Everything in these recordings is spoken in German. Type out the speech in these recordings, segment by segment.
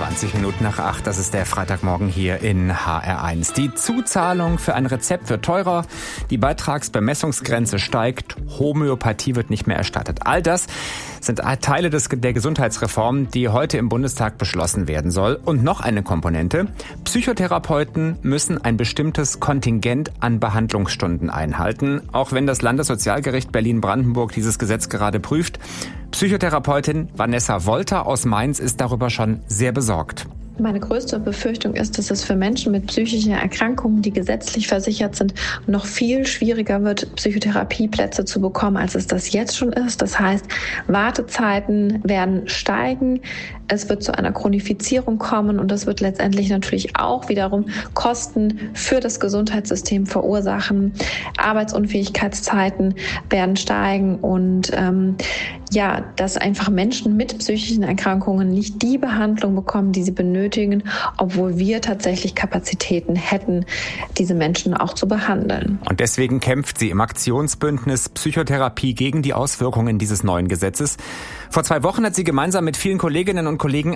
7:20 das ist der Freitagmorgen hier in HR1. Die Zuzahlung für ein Rezept wird teurer, die Beitragsbemessungsgrenze steigt, Homöopathie wird nicht mehr erstattet. All das sind Teile der Gesundheitsreform, die heute im Bundestag beschlossen werden soll. Und noch eine Komponente: Psychotherapeuten müssen ein bestimmtes Kontingent an Behandlungsstunden einhalten, auch wenn das Landessozialgericht Berlin-Brandenburg dieses Gesetz gerade prüft. Psychotherapeutin Vanessa Wolter aus Mainz ist darüber schon sehr besorgt. Meine größte Befürchtung ist, dass es für Menschen mit psychischen Erkrankungen, die gesetzlich versichert sind, noch viel schwieriger wird, Psychotherapieplätze zu bekommen, als es das jetzt schon ist. Das heißt, Wartezeiten werden steigen, es wird zu einer Chronifizierung kommen und das wird letztendlich natürlich auch wiederum Kosten für das Gesundheitssystem verursachen. Arbeitsunfähigkeitszeiten werden steigen und dass einfach Menschen mit psychischen Erkrankungen nicht die Behandlung bekommen, die sie benötigen, obwohl wir tatsächlich Kapazitäten hätten, diese Menschen auch zu behandeln. Und deswegen kämpft sie im Aktionsbündnis Psychotherapie gegen die Auswirkungen dieses neuen Gesetzes. Vor 2 Wochen hat sie gemeinsam mit vielen Kolleginnen und Kollegen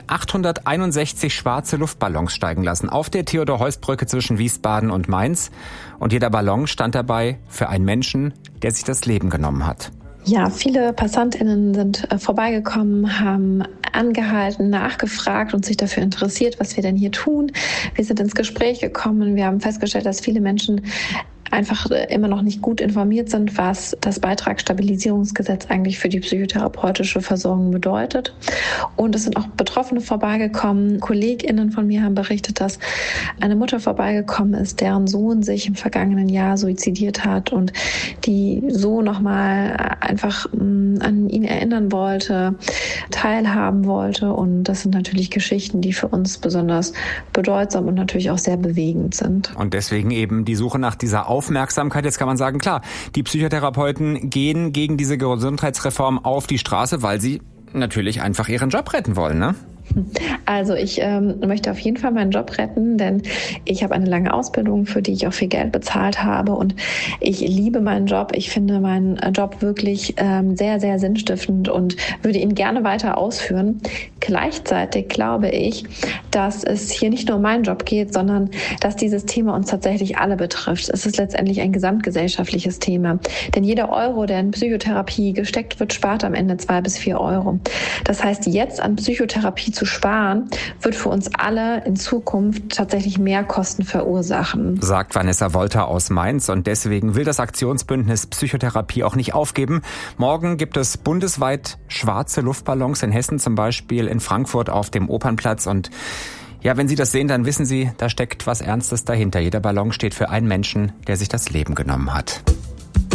861 schwarze Luftballons steigen lassen auf der Theodor-Heuss-Brücke zwischen Wiesbaden und Mainz. Und jeder Ballon stand dabei für einen Menschen, der sich das Leben genommen hat. Ja, viele PassantInnen sind vorbeigekommen, haben angehalten, nachgefragt und sich dafür interessiert, was wir denn hier tun. Wir sind ins Gespräch gekommen. Wir haben festgestellt, dass viele Menschen einfach immer noch nicht gut informiert sind, was das Beitragsstabilisierungsgesetz eigentlich für die psychotherapeutische Versorgung bedeutet. Und es sind auch Betroffene vorbeigekommen. KollegInnen von mir haben berichtet, dass eine Mutter vorbeigekommen ist, deren Sohn sich im vergangenen Jahr suizidiert hat und die so nochmal einfach an ihn erinnern wollte, teilhaben wollte. Und das sind natürlich Geschichten, die für uns besonders bedeutsam und natürlich auch sehr bewegend sind. Und deswegen eben die Suche nach dieser Aufmerksamkeit. Jetzt kann man sagen, klar, die Psychotherapeuten gehen gegen diese Gesundheitsreform auf die Straße, weil sie natürlich einfach ihren Job retten wollen, ne? Also ich möchte auf jeden Fall meinen Job retten, denn ich habe eine lange Ausbildung, für die ich auch viel Geld bezahlt habe und ich liebe meinen Job. Ich finde meinen Job wirklich sehr, sehr sinnstiftend und würde ihn gerne weiter ausführen. Gleichzeitig glaube ich, dass es hier nicht nur um meinen Job geht, sondern dass dieses Thema uns tatsächlich alle betrifft. Es ist letztendlich ein gesamtgesellschaftliches Thema, denn jeder Euro, der in Psychotherapie gesteckt wird, spart am Ende 2 bis 4 Euro. Das heißt, jetzt an Psychotherapie zu sparen, wird für uns alle in Zukunft tatsächlich mehr Kosten verursachen. Sagt Vanessa Wolter aus Mainz und deswegen will das Aktionsbündnis Psychotherapie auch nicht aufgeben. Morgen gibt es bundesweit schwarze Luftballons, in Hessen zum Beispiel, in Frankfurt auf dem Opernplatz und ja, wenn Sie das sehen, dann wissen Sie, da steckt was Ernstes dahinter. Jeder Ballon steht für einen Menschen, der sich das Leben genommen hat.